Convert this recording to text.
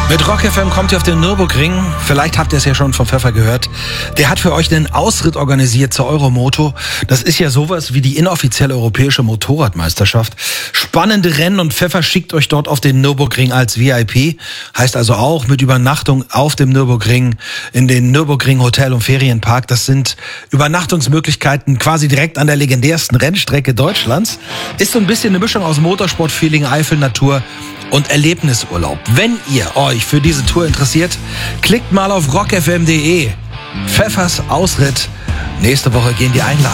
Mit Rock FM kommt ihr auf den Nürburgring. Vielleicht habt ihr es ja schon vom Pfeffer gehört. Der hat für euch einen Ausritt organisiert zur Euromoto. Das ist ja sowas wie die inoffizielle europäische Motorradmeisterschaft. Spannende Rennen und Pfeffer schickt euch dort auf den Nürburgring als VIP. Heißt also auch mit Übernachtung auf dem Nürburgring, in den Nürburgring Hotel und Ferienpark. Das sind Übernachtungsmöglichkeiten quasi direkt an der legendärsten Rennstrecke Deutschlands. Ist so ein bisschen eine Mischung aus Motorsport-Feeling, Eifelnatur und Erlebnisurlaub. Wenn ihr euch für diese Tour interessiert, klickt mal auf rockfm.de. Pfeffers Ausritt. Nächste Woche gehen die Einladungen.